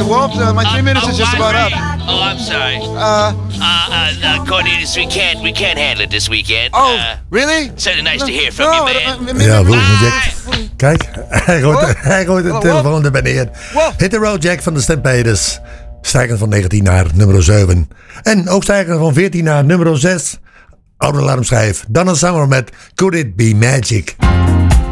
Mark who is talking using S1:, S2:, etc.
S1: Wolf. My 3 minutes is just about up.
S2: Oh, I'm sorry. Cornelius, we can't handle it this weekend.
S1: Really?
S2: Certainly nice to hear from you, man.
S3: Ja, volgens Jack. Kijk, hij gooit de telefoon er beneden. Hit the Road Jack van de Stampeders. Stijgend van 19 naar nummer 7. En ook stijgend van 14 naar nummer 6. Oude alarmschijf. Donna Summer met Could It Be Magic.